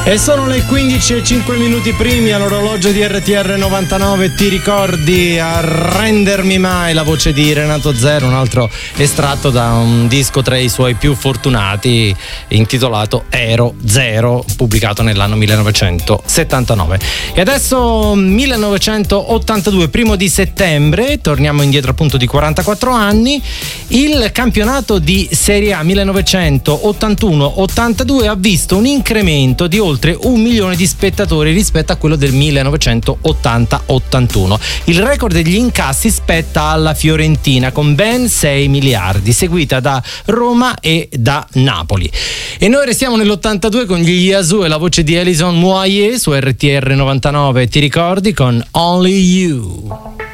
E sono le 15:05 primi all'orologio di RTR 99. Ti ricordi A rendermi mai, la voce di Renato Zero, un altro estratto da un disco tra i suoi più fortunati intitolato Ero Zero, pubblicato nell'anno 1979. E adesso 1982, primo di settembre, torniamo indietro appunto di 44 anni. Il campionato di Serie A 1981-82 ha visto un incremento di oltre 1 milione di spettatori rispetto a quello del 1980-81. Il record degli incassi spetta alla Fiorentina con ben 6 miliardi, seguita da Roma e da Napoli. E noi restiamo nell'82 con gli Yazoo e la voce di Alison Moyer su RTR 99. Ti ricordi con Only You.